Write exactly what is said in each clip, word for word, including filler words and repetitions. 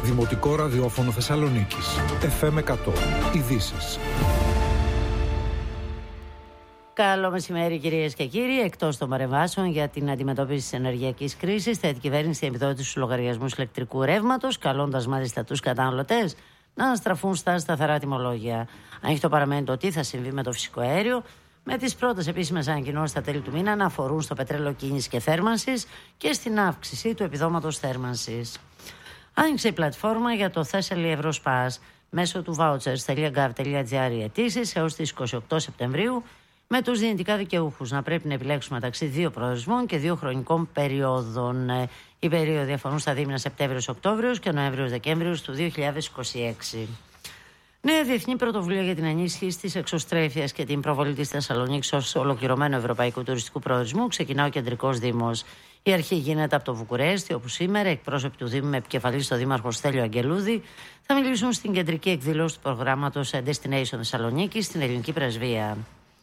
Δημοτικό ραδιόφωνο Θεσσαλονίκης. εφ εμ εκατό. Ειδήσεις. Καλό μεσημέρι, κυρίες και κύριοι. Εκτός των παρεμβάσεων για την αντιμετώπιση της ενεργειακής κρίσης, θέτει η κυβέρνηση επιδότηση στους λογαριασμούς ηλεκτρικού ρεύματος, καλώντας μάλιστα τους καταναλωτές να αναστραφούν στα σταθερά τιμολόγια. Ανοιχτό παραμένει το τι θα συμβεί με το φυσικό αέριο, με τις πρώτες επίσημες ανακοινώσεις στα τέλη του μήνα να αφορούν στο πετρέλαιο κίνησης και θέρμανσης και στην αύξηση του επιδόματος θέρμανσης. Άνοιξε η πλατφόρμα για το Thessaly Eurospass μέσω του vouchers τελεία γκοβ τελεία τζι άρ οι αιτήσεις έως τις είκοσι οκτώ Σεπτεμβρίου, με τους δυνητικά δικαιούχους να πρέπει να επιλέξουν μεταξύ δύο προορισμών και δύο χρονικών περιόδων. Οι περίοδοι αφορούν στα δίμηνα Σεπτέμβριος-Οκτώβριος και Νοέμβριος-Δεκέμβριος του δύο χιλιάδες είκοσι έξι. Νέα διεθνή πρωτοβουλία για την ενίσχυση της εξωστρέφειας και την προβολή της Θεσσαλονίκης ως ολοκληρωμένου ευρωπαϊκού τουριστικού προορισμού ξεκινά ο Κεντρικός Δήμος. Η αρχή γίνεται από το Βουκουρέστι, όπου σήμερα εκπρόσωποι του Δήμου με επικεφαλή στο Δήμαρχο Στέλιο Αγγελούδη θα μιλήσουν στην κεντρική εκδήλωση του προγράμματος Destination Θεσσαλονίκη στην Ελληνική Πρεσβεία.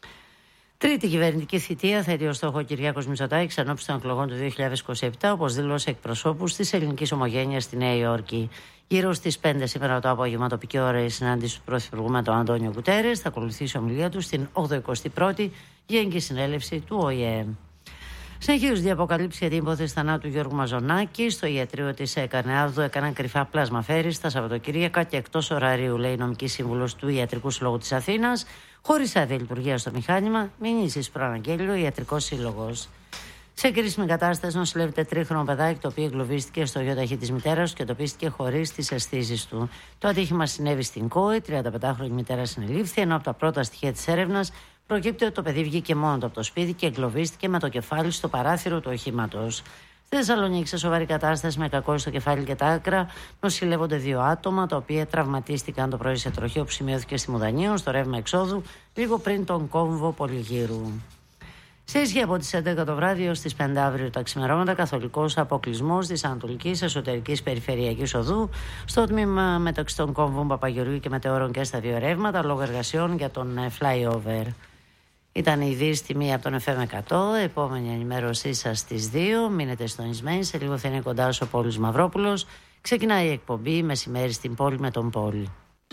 Τρίτη κυβερνητική θητεία θέτει ως στόχο ο Κυριάκος Μητσοτάκης ενώπιση των εκλογών του δύο χιλιάδες είκοσι επτά, όπως δήλωσε εκπροσώπους της ελληνικής ομογένειας στη Νέα Υόρκη. Γύρω στις πέντε σήμερα το απόγευμα τοπική ώρα η συνάντηση του Πρωθυπουργού με τον Αντώνιο Γκουτέρες. Θα ακολουθήσει η ομιλία του στην ογδοηκοστή πρώτη Γενική Συνέλευση του Ο Η Ε. Συνεχίζονται οι αποκαλύψεις για την υπόθεση θανάτου του Γιώργου Μαζονάκη. Στο ιατρείο της Καρνεάδου έκαναν κρυφά πλάσμα-φέρης τα Σαββατοκύριακα και εκτός ωραρίου, λέει η νομική σύμβουλος του Ιατρικού Συλλόγου της Αθήνας, χωρίς άδεια λειτουργία στο μηχάνημα, μηνύσεις προαναγγέλιο ο Ιατρικός Σύλλογος. Σε κρίσιμη κατάσταση νοσηλεύεται τρίχρονο παιδάκι, το οποίο εγκλωβίστηκε στο γιοταχή της μητέρας του και εντοπίστηκε χωρίς τις αισθήσεις του. Το ατύχημα συνέβη στην Κόη, τριανταπεντάχρονη μητέρα συνελήφθη, ενώ από τα πρώτα στοιχεία της έρευνας προκύπτει ότι το παιδί βγήκε μόνο του από το σπίτι και εγκλωβίστηκε με το κεφάλι στο παράθυρο του οχήματος. Στη Θεσσαλονίκη, σε σοβαρή κατάσταση με κακό στο κεφάλι και τα άκρα, νοσηλεύονται δύο άτομα, τα οποία τραυματίστηκαν το πρωί σε τροχείο που σημειώθηκε στη Μουδανίων, στο ρεύμα εξόδου, λίγο πριν τον κόμβο Πολυγύρου. Σε ισχύ από τις έντεκα το βράδυ έως τις πέντε αύριο τα ξημερώματα, καθολικός αποκλεισμός της Ανατολικής Εσωτερικής Περιφερειακής Οδού στο τμήμα μεταξύ των κόμβων Παπαγεωργίου και Μετεώρων και στα δύο ρεύματα, λόγω εργασιών για τον flyover. Ήταν η ειδήσεις στη μία από τον εφ εμ εκατό. Επόμενη ενημέρωσή σας στις δύο. Μείνετε συντονισμένοι. Σε λίγο θα είναι κοντά ο Πόλης Μαυρόπουλος. Ξεκινάει η εκπομπή Μεσημέρι στην Πόλη με τον Πόλη.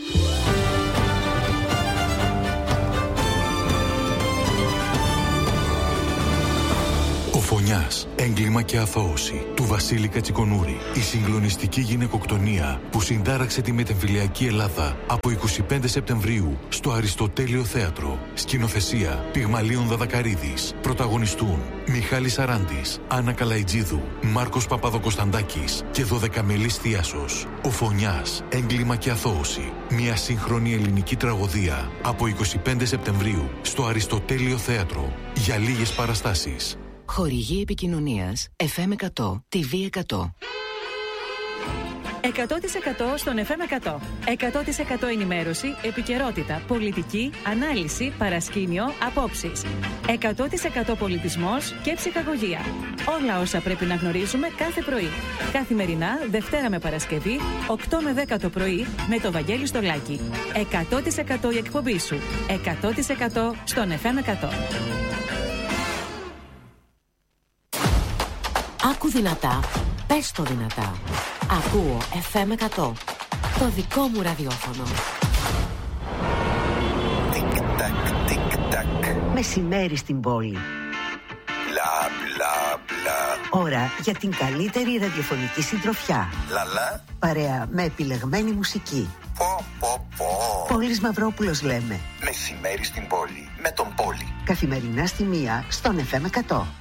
Φωνιάς, έγκλημα και αθώωση του Βασίλη Κατσικονούρη. Η συγκλονιστική γυναικοκτονία που συντάραξε τη μετεμφυλιακή Ελλάδα από εικοστή πέμπτη Σεπτεμβρίου στο Αριστοτέλειο Θέατρο. Σκηνοθεσία Πυγμαλίων Δαδακαρίδης. Πρωταγωνιστούν Μιχάλης Αράντης, Άννα Καλαϊτζίδου, Μάρκος Παπαδοκοσταντάκης και δωδεκαμελής Θίασος. Ο Φωνιάς, έγκλημα και αθώωση. Μια σύγχρονη ελληνική τραγωδία από εικοστή πέμπτη Σεπτεμβρίου στο Αριστοτέλειο Θέατρο. Για λίγες παραστάσεις. Χορηγή επικοινωνίας εφ εμ εκατό, τι βι εκατό. εκατό τοις εκατό στον εφ εμ εκατό. εκατό τοις εκατό ενημέρωση, επικαιρότητα, πολιτική, ανάλυση, παρασκήνιο, απόψεις. εκατό τοις εκατό πολιτισμός και ψυχαγωγία. Όλα όσα πρέπει να γνωρίζουμε κάθε πρωί. Καθημερινά, Δευτέρα με Παρασκευή, οκτώ με δέκα το πρωί, με το Βαγγέλη Στολάκη. εκατό τοις εκατό η εκπομπή σου. εκατό τοις εκατό στον εφ εμ εκατό. Άκου δυνατά, πες το δυνατά. Ακούω εφ εμ εκατό, το δικό μου ραδιόφωνο. Τικ-τακ, τικ-τακ. Μεσημέρι στην πόλη. Μπλα, μπλα, μπλα. Ώρα για την καλύτερη ραδιοφωνική συντροφιά. Λαλά. Παρέα με επιλεγμένη μουσική. Πω, πω, πω. Πόλης Μαυρόπουλος λέμε. Μεσημέρι στην πόλη με τον Πόλη. Καθημερινά στη μία στον εφ εμ εκατό.